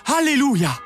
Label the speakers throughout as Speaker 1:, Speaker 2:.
Speaker 1: Halleluja!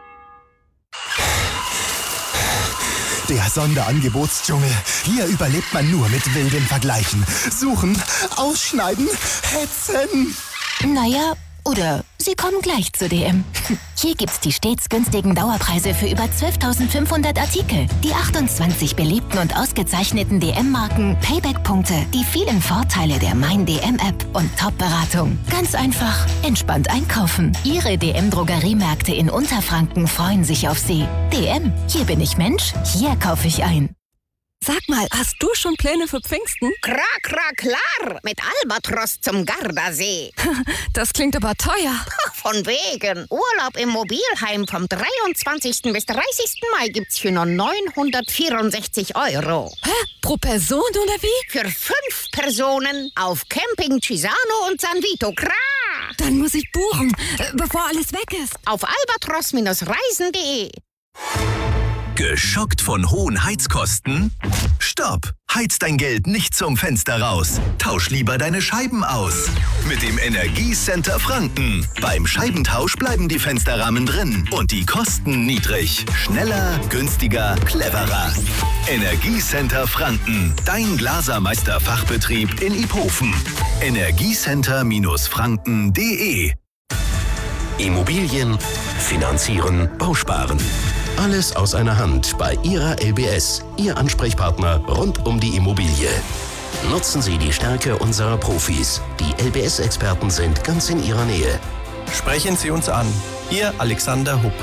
Speaker 2: Der Sonderangebotsdschungel. Hier überlebt man nur mit wilden Vergleichen. Suchen, ausschneiden, hetzen.
Speaker 3: Naja, oder Sie kommen gleich zu DM. Hier gibt's die stets günstigen Dauerpreise für über 12.500 Artikel. Die 28 beliebten und ausgezeichneten DM-Marken, Payback-Punkte, die vielen Vorteile der Mein DM-App und Top-Beratung. Ganz einfach, entspannt einkaufen. Ihre DM-Drogeriemärkte in Unterfranken freuen sich auf Sie. DM, hier bin ich Mensch, hier kaufe ich ein.
Speaker 4: Sag mal, hast du schon Pläne für Pfingsten?
Speaker 5: Klar, mit Albatros zum Gardasee.
Speaker 4: Das klingt aber teuer.
Speaker 5: Von wegen. Urlaub im Mobilheim vom 23. bis 30. Mai gibt's für nur 964 €.
Speaker 4: Hä? Pro Person oder wie?
Speaker 5: Für 5 Personen auf Camping Cisano und San Vito.
Speaker 4: Dann muss ich buchen, bevor alles weg ist.
Speaker 5: Auf albatros-reisen.de.
Speaker 6: Geschockt von hohen Heizkosten? Stopp! Heiz dein Geld nicht zum Fenster raus. Tausch lieber deine Scheiben aus. Mit dem Energiecenter Franken. Beim Scheibentausch bleiben die Fensterrahmen drin und die Kosten niedrig. Schneller, günstiger, cleverer. Energiecenter Franken. Dein Glasermeister-Fachbetrieb in Iphofen. Energiecenter-franken.de.
Speaker 7: Immobilien, finanzieren, Bausparen. Alles aus einer Hand bei Ihrer LBS, Ihr Ansprechpartner rund um die Immobilie. Nutzen Sie die Stärke unserer Profis. Die LBS-Experten sind ganz in Ihrer Nähe.
Speaker 8: Sprechen Sie uns an. Ihr Alexander Hupp.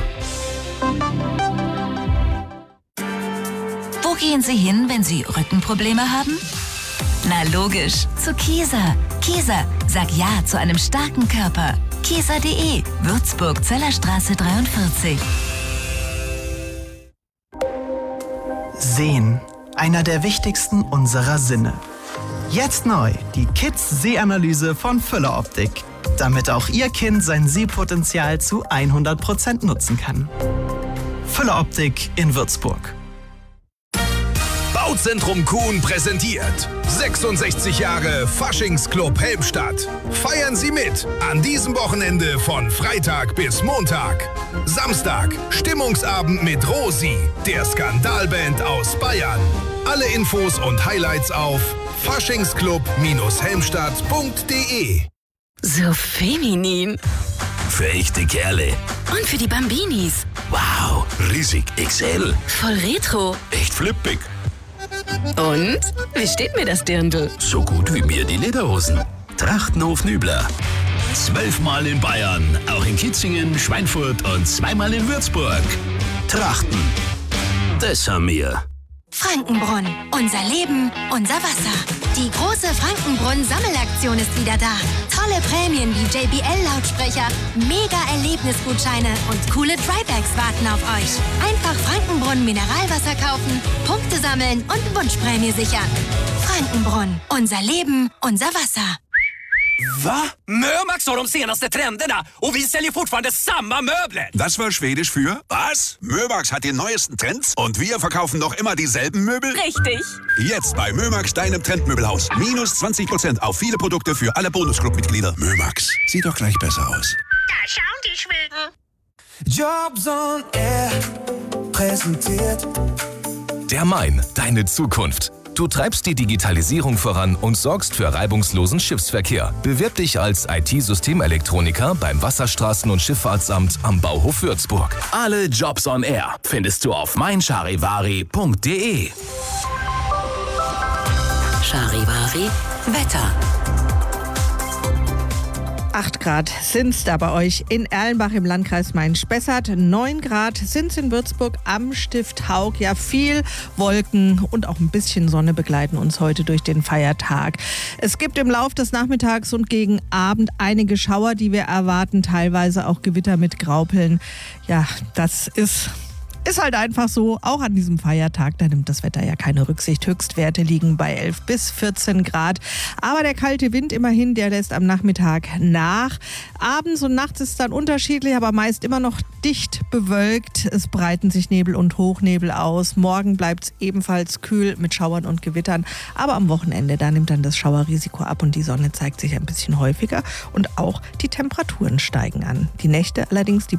Speaker 3: Wo gehen Sie hin, wenn Sie Rückenprobleme haben? Na logisch, zu Kieser. Kieser, sag Ja zu einem starken Körper. Kieser.de, Würzburg, Zellerstraße 43.
Speaker 9: Sehen, einer der wichtigsten unserer Sinne. Jetzt neu die Kids-Sehanalyse von Füller Optik, damit auch Ihr Kind sein Sehpotenzial zu 100% nutzen kann. Füller Optik in Würzburg.
Speaker 10: Bauzentrum Kuhn präsentiert 66 Jahre Faschingsclub Helmstadt. Feiern Sie mit an diesem Wochenende von Freitag bis Montag. Samstag Stimmungsabend mit Rosi, der Skandalband aus Bayern. Alle Infos und Highlights auf faschingsclub-helmstadt.de.
Speaker 4: So feminin.
Speaker 7: Für echte Kerle.
Speaker 4: Und für die Bambinis.
Speaker 7: Wow, riesig XL.
Speaker 4: Voll retro.
Speaker 7: Echt flippig.
Speaker 4: Und? Wie steht mir das Dirndl?
Speaker 7: So gut wie mir die Lederhosen. Trachtenhof Nübler. 12-mal in Bayern, auch in Kitzingen, Schweinfurt und 2-mal in Würzburg. Trachten. Das haben wir.
Speaker 11: Frankenbrunn. Unser Leben, unser Wasser. Die große Frankenbrunn-Sammelaktion ist wieder da. Tolle Prämien wie JBL-Lautsprecher, Mega-Erlebnisgutscheine und coole Drybags warten auf euch. Einfach Frankenbrunn Mineralwasser kaufen, Punkte sammeln und Wunschprämie sichern. Frankenbrunn. Unser Leben, unser Wasser.
Speaker 1: Va? Mömax har de senaste trenderna och vi säljer fortfarande samma möbler.
Speaker 12: Das war Schwedisch für was? Mömax hat die neuesten Trends und wir verkaufen noch immer dieselben Möbel?
Speaker 4: Richtig.
Speaker 12: Jetzt bei Mömax, deinem Trendmöbelhaus. Minus 20% auf viele Produkte für alle Bonusclub-Mitglieder. Mömax, sieht doch gleich besser aus.
Speaker 5: Da schauen die Schweden.
Speaker 1: Jobs on Air präsentiert.
Speaker 13: Der Main, deine Zukunft. Du treibst die Digitalisierung voran und sorgst für reibungslosen Schiffsverkehr. Bewirb dich als IT-Systemelektroniker beim Wasserstraßen- und Schifffahrtsamt am Bauhof Würzburg.
Speaker 7: Alle Jobs on Air findest du auf meincharivari.de.
Speaker 3: Charivari, Wetter.
Speaker 14: 8 Grad sind's da bei euch in Erlenbach im Landkreis Main-Spessart. 9 Grad sind's in Würzburg am Stift Haug. Ja, viel Wolken und auch ein bisschen Sonne begleiten uns heute durch den Feiertag. Es gibt im Lauf des Nachmittags und gegen Abend einige Schauer, die wir erwarten. Teilweise auch Gewitter mit Graupeln. Ja, das ist halt einfach so, auch an diesem Feiertag, da nimmt das Wetter ja keine Rücksicht. Höchstwerte liegen bei 11 bis 14 Grad. Aber der kalte Wind immerhin, der lässt am Nachmittag nach. Abends und nachts ist es dann unterschiedlich, aber meist immer noch dicht bewölkt. Es breiten sich Nebel und Hochnebel aus. Morgen bleibt es ebenfalls kühl mit Schauern und Gewittern. Aber am Wochenende, da nimmt dann das Schauerrisiko ab und die Sonne zeigt sich ein bisschen häufiger. Und auch die Temperaturen steigen an. Die Nächte allerdings, die